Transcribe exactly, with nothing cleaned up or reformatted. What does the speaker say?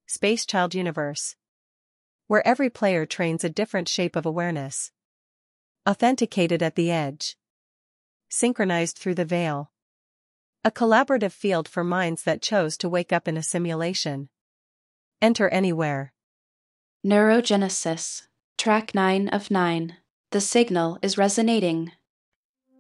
Space Child Universe, where every player trains a different shape of awareness. Authenticated at the edge. Synchronized through the veil. A collaborative field for minds that chose to wake up in a simulation. Enter anywhere. Neurogenesis. Track nine of nine. The signal is resonating.